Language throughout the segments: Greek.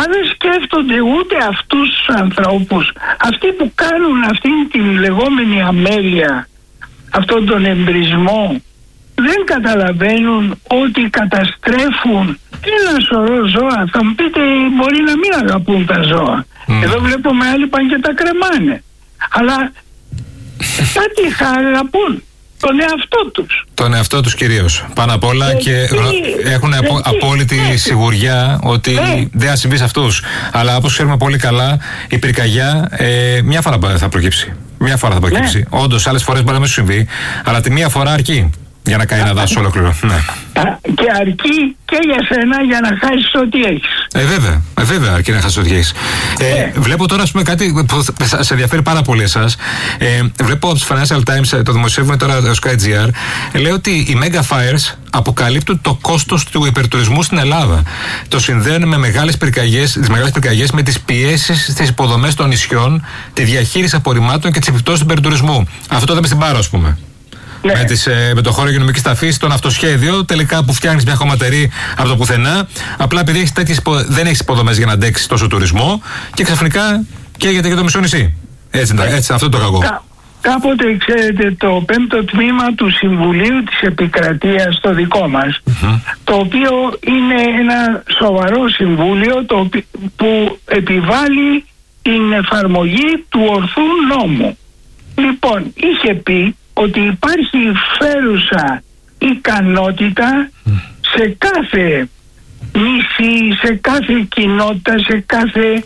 δεν σκέφτονται ούτε αυτούς τους ανθρώπους, αυτοί που κάνουν αυτήν την λεγόμενη αμέλεια, αυτόν τον εμπρισμό. Δεν καταλαβαίνουν ότι καταστρέφουν ένα σωρό ζώα. Θα μου πείτε, μπορεί να μην αγαπούν τα ζώα. Εδώ βλέπουμε άλλοι πάνε και τα κρεμάνε. Αλλά κάτι θα αγαπούν. Τον εαυτό τους. Τον εαυτό τους κυρίως. Πάνω απ' όλα και έχουν απόλυτη σιγουριά ότι δεν θα συμβεί σε αυτούς. Αλλά όπως ξέρουμε πολύ καλά, η πυρκαγιά μια φορά θα προκύψει. Μια φορά θα προκύψει. Όντως, άλλες φορές μπορεί να μην σου συμβεί, αλλά τη μία φορά αρκεί για να κάνει ένα δάσος ολόκληρο. Και αρκεί και για σένα για να χάσεις ό,τι έχεις. Βέβαια αρκεί να χάσεις ό,τι έχεις. Βλέπω τώρα, ας πούμε, κάτι που σε ενδιαφέρει πάρα πολύ εσάς. Βλέπω από τους Financial Times, το δημοσίευμα τώρα το Sky.gr, λέει ότι οι Mega Fires αποκαλύπτουν το κόστος του υπερτουρισμού στην Ελλάδα. Το συνδέουν με τις μεγάλες πυρκαγιές με τις πιέσεις στις υποδομές των νησιών, τη διαχείριση απορριμμάτων και τις επιπτώσεις του υπερτουρισμού. Αυτό το είδαμε στην Πάρο, ας πούμε. Με το χώρο υγειονομικής ταφής, τον αυτοσχέδιο, τελικά που φτιάχνεις μια χωματερή από το πουθενά, απλά επειδή δεν έχεις υποδομές για να αντέξεις τόσο τουρισμό και ξαφνικά καίγεται και το μισό νησί. Έτσι, αυτό το κακό. Κάποτε, ξέρετε, το 5ο τμήμα του Συμβουλίου της Επικρατείας, το δικό μας, το οποίο είναι ένα σοβαρό συμβούλιο που επιβάλλει την εφαρμογή του ορθού νόμου. Λοιπόν, είχε πει ότι υπάρχει φέρουσα ικανότητα σε κάθε νησί, σε κάθε κοινότητα, σε κάθε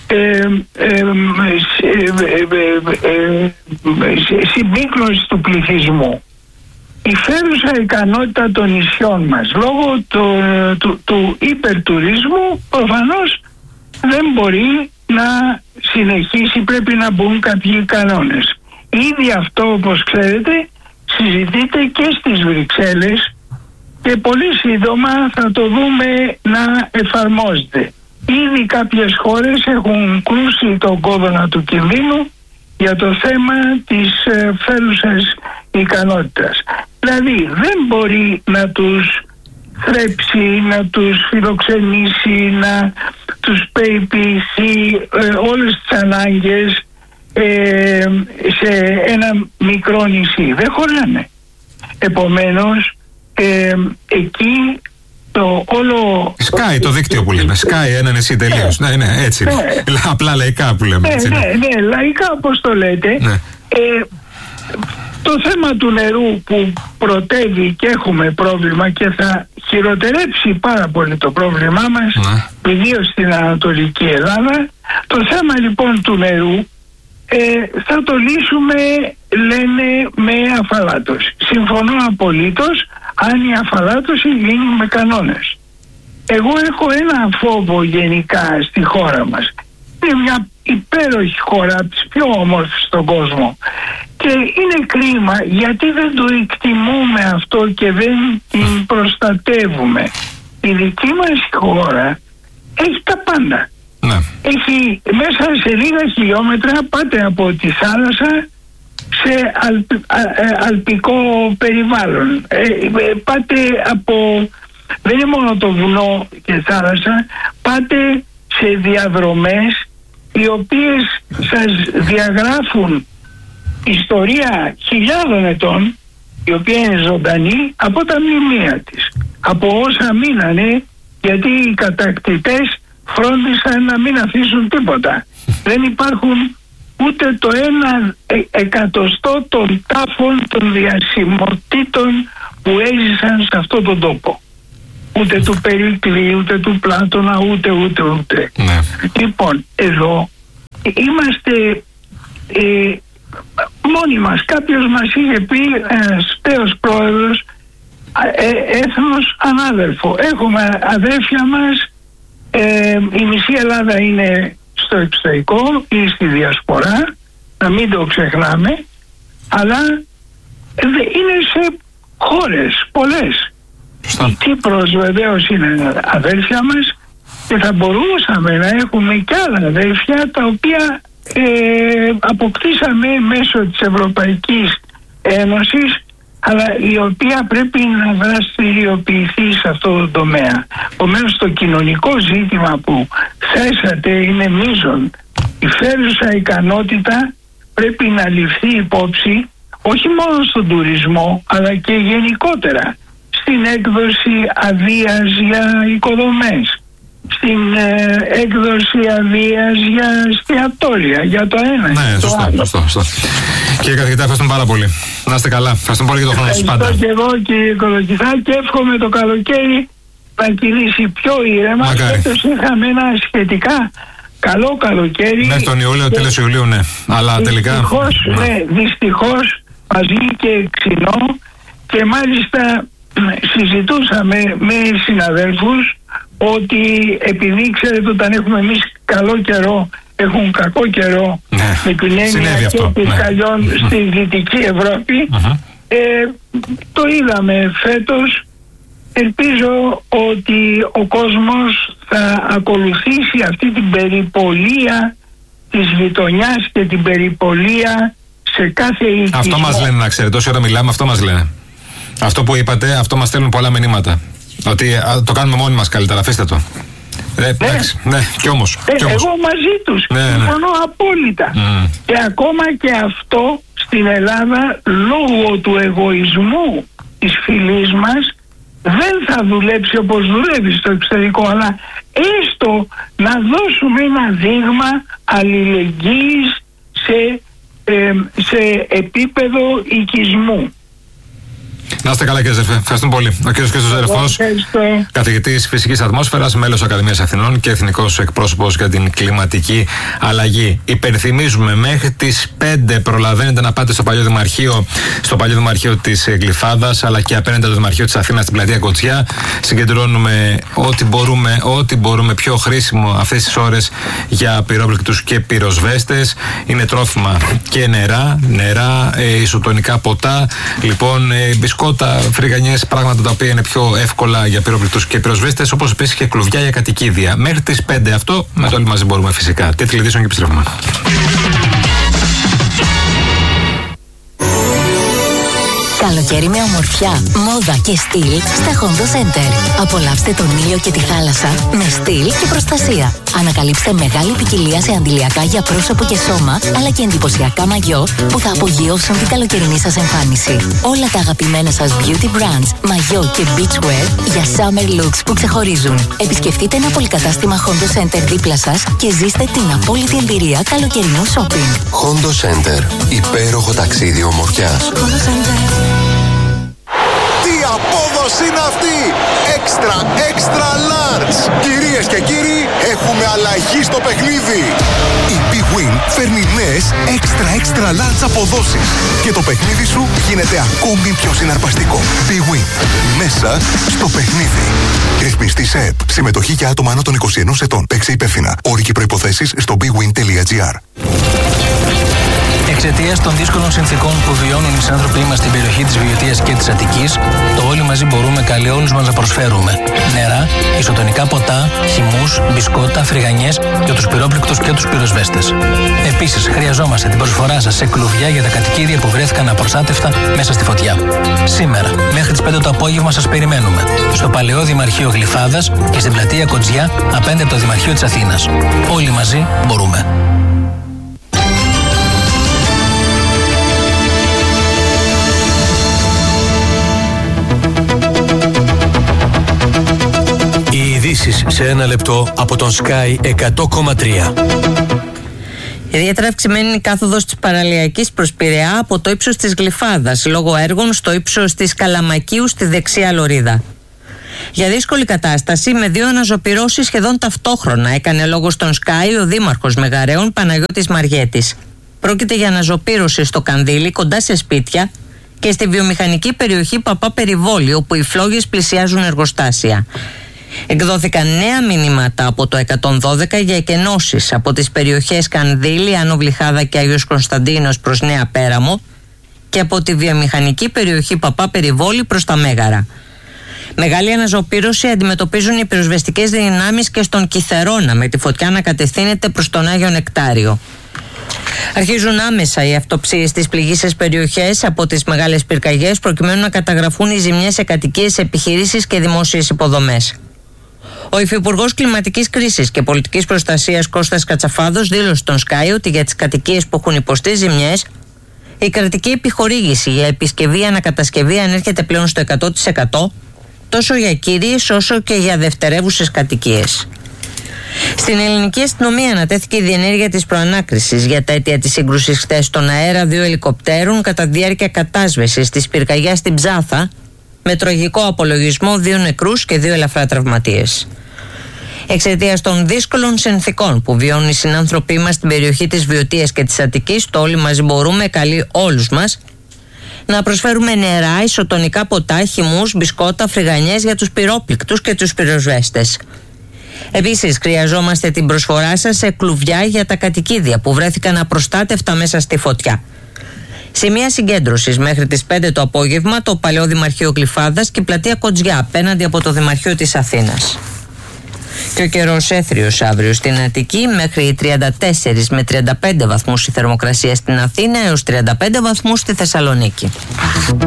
συμπίκνωση του πληθυσμού. Η φέρουσα ικανότητα των νησιών μας λόγω του υπερτουρισμού προφανώς δεν μπορεί να συνεχίσει, πρέπει να μπουν κάποιοι κανόνες. Ήδη αυτό, όπως ξέρετε, συζητείται και στις Βρυξέλλες και πολύ σύντομα θα το δούμε να εφαρμόζεται. Ήδη κάποιες χώρες έχουν κρούσει τον κόδωνα του κινδύνου για το θέμα της φέρουσας ικανότητας. Δηλαδή δεν μπορεί να τους θρέψει, να τους φιλοξενήσει, να τους περιποιηθεί όλες τις ανάγκες σε ένα μικρό νησί. Δεν χωράνε. Επομένως εκεί το όλο... Σκάει το δίκτυο που λέμε. Σκάει ένα νησί τελείως. Ναι, έτσι. Απλά λαϊκά που λέμε. Ναι, λαϊκά όπως το λέτε. Το θέμα του νερού που πρωτεύει και έχουμε πρόβλημα και θα χειροτερέψει πάρα πολύ το πρόβλημά μας, ιδίως στην Ανατολική Ελλάδα. Το θέμα λοιπόν του νερού θα το λύσουμε, λένε, με αφαλάτωση. Συμφωνώ απολύτως αν η αφαλάτωση γίνει με κανόνες. Εγώ έχω ένα φόβο γενικά στη χώρα μας. Είναι μια υπέροχη χώρα, από τις πιο όμορφες στον κόσμο. Και είναι κρίμα γιατί δεν το εκτιμούμε αυτό και δεν την προστατεύουμε. Η δική μας χώρα έχει τα πάντα. Έχει μέσα σε λίγα χιλιόμετρα, πάτε από τη θάλασσα σε αλπικό περιβάλλον. Πάτε από, δεν είναι μόνο το βουνό και θάλασσα, πάτε σε διαδρομές οι οποίες σας διαγράφουν ιστορία χιλιάδων ετών, η οποία είναι ζωντανή από τα μνημεία της, από όσα μείνανε, γιατί οι κατακτητές φρόντισαν να μην αφήσουν τίποτα. Δεν υπάρχουν ούτε το 1/100 των τάφων των διασημοτήτων που έζησαν σε αυτόν τον τόπο. Ούτε του Περικλή, ούτε του Πλάτωνα, ούτε. Λοιπόν, εδώ είμαστε μόνοι μας. Κάποιος μας είχε πει, ένας τέος πρόεδρος, έθνος ανάδελφο. Έχουμε αδέρφια μας, η μισή Ελλάδα είναι στο εξωτερικό ή στη διασπορά, να μην το ξεχνάμε, αλλά είναι σε χώρες πολλές. Η Κύπρος βεβαίως είναι αδέρφια μας και θα μπορούσαμε να έχουμε και άλλα αδέρφια τα οποία αποκτήσαμε μέσω της Ευρωπαϊκής Ένωσης, αλλά η οποία πρέπει να δραστηριοποιηθεί σε αυτό το τομέα. Επομένως το κοινωνικό ζήτημα που θέσατε είναι μείζον. Η φέρουσα ικανότητα πρέπει να ληφθεί υπόψη όχι μόνο στον τουρισμό, αλλά και γενικότερα στην έκδοση αδείας για οικοδομές, στην έκδοση αδείας για εστιατόρια, για το ένα. Ναι, σωστό. Κύριε καθηγητά, ευχαριστούμε πάρα πολύ. Να είστε καλά. Ευχαριστούμε πολύ για τον χρόνο σας πάντα. Ευχαριστώ και εγώ, κύριε Κολοκυθά, και εύχομαι το καλοκαίρι να κυλήσει πιο ήρεμα. Φέτος είχαμε ένα σχετικά καλό καλοκαίρι. Μέχρι τον Ιούλιο, τέλος Ιουλίου, ναι. Αλλά τελικά. Δυστυχώς μαζί και ξινό, και μάλιστα συζητούσαμε με συναδέλφους ότι επειδή ξέρετε όταν έχουμε εμείς καλό καιρό έχουν κακό καιρό, με την έννοια και πυρκαγιών στη Δυτική Ευρώπη, το είδαμε φέτος. Ελπίζω ότι ο κόσμος θα ακολουθήσει αυτή την περιπολία της γειτονιάς και την περιπολία σε κάθε οικισμό. Αυτό μας λένε, να ξέρετε, όση ώρα μιλάμε, αυτό μας λένε. Αυτό που είπατε, αυτό μας στέλνουν πολλά μηνύματα. Ότι το κάνουμε μόνοι μας καλύτερα, αφήστε το. Ναι, κι όμως. Εγώ μαζί τους συμφωνώ απόλυτα. Και ακόμα και αυτό στην Ελλάδα, λόγω του εγωισμού της φυλής μας, δεν θα δουλέψει όπως δουλεύει στο εξωτερικό, αλλά έστω να δώσουμε ένα δείγμα αλληλεγγύης σε επίπεδο οικισμού. Να είστε καλά, κύριε Ζερφέ. Ευχαριστούμε πολύ. Ο κύριος Χρήστος Ζερφός, καθηγητής φυσικής ατμόσφαιρας, μέλος Ακαδημίας Αθηνών και εθνικός εκπρόσωπος για την κλιματική αλλαγή. Υπενθυμίζουμε, μέχρι τις 5 προλαβαίνετε να πάτε στο παλιό δημαρχείο της Γλυφάδας, αλλά και απέναντι το δημαρχείο της Αθήνας στην πλατεία Κοτσιά. Συγκεντρώνουμε ό,τι μπορούμε πιο χρήσιμο αυτές τις ώρες για πυρόπληκτους και πυροσβέστες. Είναι τρόφιμα και νερά, ισοτονικά ποτά, λοιπόν, μπισκότα, φρυγανιές, πράγματα τα οποία είναι πιο εύκολα για πυρόπληκτους και πυροσβέστες, όπως επίσης και κλουβιά για κατοικίδια. Μέχρι τις 5 αυτό, με το όλοι μαζί μπορούμε φυσικά. Τίτλοι ειδήσεων και επιστρέφουμε. Καλοκαίρι με ομορφιά, μόδα και στυλ στα Hondo Center. Απολαύστε τον ήλιο και τη θάλασσα με στυλ και προστασία. Ανακαλύψτε μεγάλη ποικιλία σε αντιλιακά για πρόσωπο και σώμα, αλλά και εντυπωσιακά μαγιό που θα απογειώσουν την καλοκαιρινή σας εμφάνιση. Όλα τα αγαπημένα σας beauty brands, μαγιό και beachwear για summer looks που ξεχωρίζουν. Επισκεφτείτε ένα πολυκατάστημα Hondo Center δίπλα σας και ζήστε την απόλυτη εμπειρία καλοκαιρινού shopping. Hondo Center. Υπέροχο ταξίδι ομορφιάς. Hondo Center. Τι απόδοση είναι αυτή! Extra large! Κυρίες και κύριοι, έχουμε αλλαγή στο παιχνίδι! Η Big Win φέρνει νέες extra large αποδόσεις και το παιχνίδι σου γίνεται ακόμη πιο συναρπαστικό. Big Win. Μέσα στο παιχνίδι. Ρυθμιστή σε ΕΠ. Συμμετοχή για άτομα άνω των 21 ετών. Παίξε υπεύθυνα. Όροι και προϋποθέσεις στο bigwin.gr. Εξαιτίας των δύσκολων συνθηκών που βιώνουν οι άνθρωποι μας στην περιοχή της Βιωτίας και της Αττικής, το Όλοι Μαζί Μπορούμε καλεί όλους μας να προσφέρουμε νερά, ισοτονικά ποτά, χυμούς, μπισκότα, φρυγανιές για τους πυρόπληκτους και τους πυροσβέστες. Επίσης, χρειαζόμαστε την προσφορά σας σε κλουβιά για τα κατοικίδια που βρέθηκαν απροστάτευτα μέσα στη φωτιά. Σήμερα, μέχρι τις 5 το απόγευμα σας περιμένουμε στο Παλαιό Δημαρχείο Γλυφάδας και στην πλατεία Κοτζιά απέναντι από το Δημαρχείο της Αθήνας. Όλοι μαζί μπορούμε. Ειδήσεις σε ένα λεπτό από τον Sky 100,3. Ιδιαίτερα αυξημένη είναι η κάθοδος της Παραλιακής προς Πειραιά από το ύψος της Γλυφάδας, λόγω έργων στο ύψος της Καλαμακίου στη δεξιά λωρίδα. Για δύσκολη κατάσταση, με 2 αναζωπυρώσεις σχεδόν ταυτόχρονα, έκανε λόγο στον Sky ο Δήμαρχος Μεγαρέων Παναγιώτης Μαριέτης. Πρόκειται για αναζωπήρωση στο Κανδύλι, κοντά σε σπίτια, και στη βιομηχανική περιοχή Παπά Περιβόλη, όπου οι φλόγες πλησιάζουν εργοστάσια. Εκδόθηκαν νέα μηνύματα από το 112 για εκενώσεις από τις περιοχές Κανδύλη, Άνω Βλυχάδα και Άγιος Κωνσταντίνος προς Νέα Πέραμο και από τη βιομηχανική περιοχή Παπά Περιβόλη προς τα Μέγαρα. Μεγάλη αναζωπήρωση αντιμετωπίζουν οι πυροσβεστικές δυνάμεις και στον Κιθερώνα, με τη φωτιά να κατευθύνεται προς τον Άγιο Νεκτάριο. Αρχίζουν άμεσα οι αυτοψίες στις πληγήσεις περιοχές από τις μεγάλες πυρκαγιές, προκειμένου να καταγραφούν οι ζημιές σε κατοικίες, επιχειρήσεις και δημόσιες υποδομές. Ο Υφυπουργός Κλιματικής Κρίσης και Πολιτικής Προστασίας Κώστας Κατσαφάδος δήλωσε στον Sky ότι για τις κατοικίες που έχουν υποστεί ζημιές, η κρατική επιχορήγηση για επισκευή ανακατασκευή ανέρχεται πλέον στο 100%, τόσο για κύριες όσο και για δευτερεύουσες κατοικίες. Στην ελληνική αστυνομία ανατέθηκε η διενέργεια της προανάκρισης για τα αίτια της σύγκρουσης χθες στον αέρα 2 ελικοπτέρων κατά τη διάρκεια κατάσβεσης της πυρκαγιάς στην Ψάθα, με τραγικό απολογισμό 2 νεκρούς και 2 ελαφρά τραυματίες. Εξαιτίας των δύσκολων συνθηκών που βιώνουν οι συνάνθρωποι μας στην περιοχή της Βιωτίας και της Αττικής, το Όλοι Μαζί Μπορούμε καλεί όλους μας να προσφέρουμε νερά, ισοτονικά ποτά, χυμούς, μπισκότα, φρυγανιές για τους πυρόπληκτους και τους πυροσβέστες. Επίσης, χρειαζόμαστε την προσφορά σας σε κλουβιά για τα κατοικίδια που βρέθηκαν απροστάτευτα μέσα στη φωτιά. Σημεία συγκέντρωσης μέχρι τις 5 το απόγευμα το παλαιό Δημαρχείο Γλυφάδας και η πλατεία Κοτζιά απέναντι από το Δημαρχείο της Αθήνας. Και ο καιρός έθριος αύριο στην Αττική, μέχρι 34 με 35 βαθμούς η θερμοκρασία στην Αθήνα έως 35 βαθμούς στη Θεσσαλονίκη.